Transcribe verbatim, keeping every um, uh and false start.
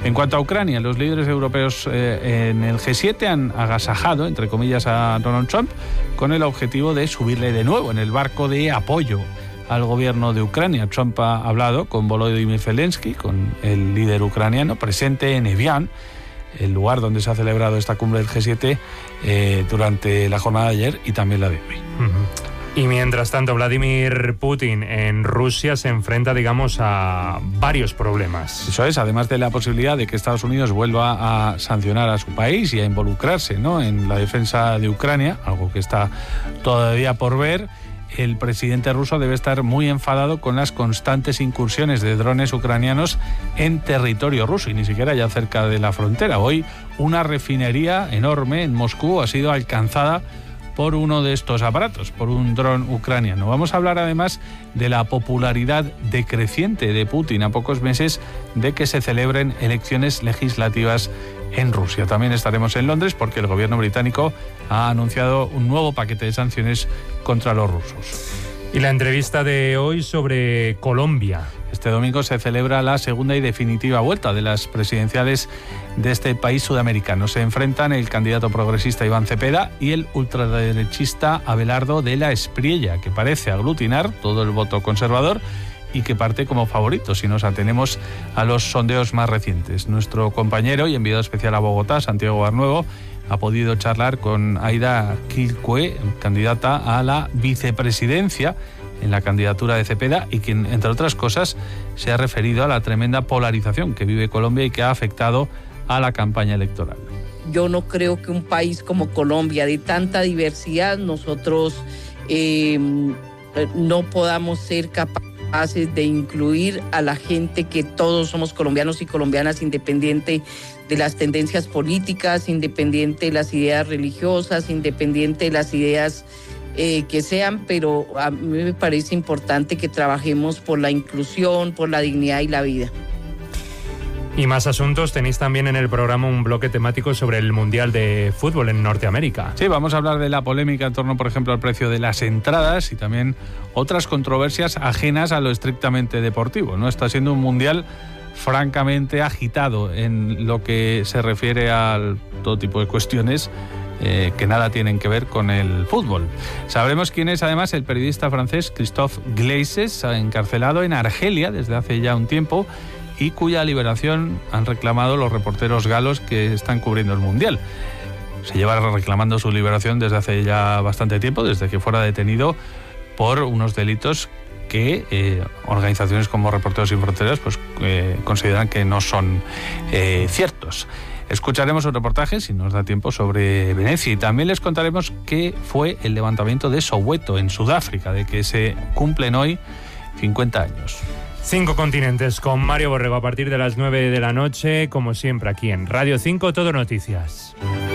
En cuanto a Ucrania, los líderes europeos eh, en el G siete han agasajado, entre comillas, a Donald Trump con el objetivo de subirle de nuevo en el barco de apoyo al gobierno de Ucrania. Trump ha hablado con Volodymyr Zelensky, con el líder ucraniano, presente en Evian, el lugar donde se ha celebrado esta cumbre del G siete, eh, durante la jornada de ayer y también la de hoy. Uh-huh. Y mientras tanto, Vladimir Putin en Rusia se enfrenta, digamos, a varios problemas. Eso es, además de la posibilidad de que Estados Unidos vuelva a sancionar a su país y a involucrarse, ¿no?, en la defensa de Ucrania, algo que está todavía por ver. El presidente ruso debe estar muy enfadado con las constantes incursiones de drones ucranianos en territorio ruso y ni siquiera ya cerca de la frontera. Hoy una refinería enorme en Moscú ha sido alcanzada por uno de estos aparatos, por un dron ucraniano. Vamos a hablar además de la popularidad decreciente de Putin a pocos meses de que se celebren elecciones legislativas en Rusia. También estaremos en Londres porque el gobierno británico ha anunciado un nuevo paquete de sanciones contra los rusos. Y la entrevista de hoy sobre Colombia. Este domingo se celebra la segunda y definitiva vuelta de las presidenciales de este país sudamericano. Se enfrentan el candidato progresista Iván Cepeda y el ultraderechista Abelardo de la Espriella, que parece aglutinar todo el voto conservador y que parte como favorito si nos atenemos a los sondeos más recientes. Nuestro compañero y enviado especial a Bogotá, Santiago Barnuevo, ha podido charlar con Aida Quilcue, candidata a la vicepresidencia en la candidatura de Cepeda y quien, entre otras cosas, se ha referido a la tremenda polarización que vive Colombia y que ha afectado a la campaña electoral. Yo no creo que un país como Colombia, de tanta diversidad, nosotros eh, no podamos ser capaces de incluir a la gente, que todos somos colombianos y colombianas, independiente de las tendencias políticas, independiente de las ideas religiosas, independiente de las ideas eh, que sean, pero a mí me parece importante que trabajemos por la inclusión, por la dignidad y la vida. Y más asuntos, tenéis también en el programa un bloque temático sobre el Mundial de Fútbol en Norteamérica. Sí, vamos a hablar de la polémica en torno, por ejemplo, al precio de las entradas y también otras controversias ajenas a lo estrictamente deportivo, ¿no? Está siendo un Mundial francamente agitado en lo que se refiere a todo tipo de cuestiones eh, que nada tienen que ver con el fútbol. Sabremos quién es además el periodista francés Christophe Glaisses, encarcelado en Argelia desde hace ya un tiempo y cuya liberación han reclamado los reporteros galos que están cubriendo el Mundial. Se lleva reclamando su liberación desde hace ya bastante tiempo, desde que fuera detenido por unos delitos que eh, organizaciones como Reporteros Sin Fronteras pues, eh, consideran que no son eh, ciertos. Escucharemos un reportaje, si nos da tiempo, sobre Venecia y también les contaremos qué fue el levantamiento de Soweto en Sudáfrica, de que se cumplen hoy cincuenta años. Cinco continentes con Mario Borrego a partir de las nueve de la noche, como siempre aquí en Radio cinco, Todo Noticias.